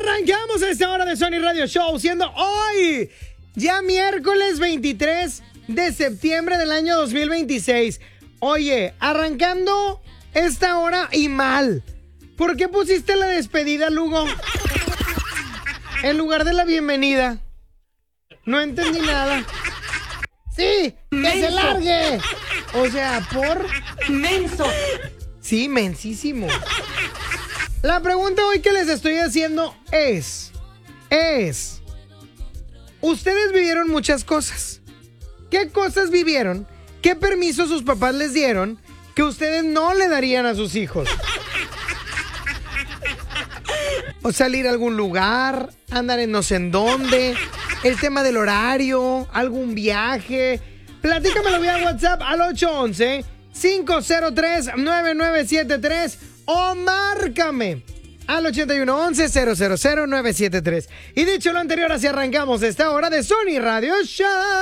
Arrancamos a esta hora de Sony Radio Show, siendo hoy ya miércoles 23 de septiembre del año 2026. Oye, arrancando esta hora y mal. ¿Por qué pusiste la despedida, Lugo? En lugar de la bienvenida. No entendí nada. ¡Sí! ¡Que se largue! O sea, por... ¡Menso! Sí, mensísimo. La pregunta hoy que les estoy haciendo es... Ustedes vivieron muchas cosas. ¿Qué cosas vivieron? ¿Qué permisos sus papás les dieron que ustedes no le darían a sus hijos? O salir a algún lugar, andar en no sé en dónde, el tema del horario, algún viaje. Platícamelo vía WhatsApp al 811-503-9973 o márcame al 8111-000-973. Y dicho lo anterior, así arrancamos esta hora de Sony Radio Show.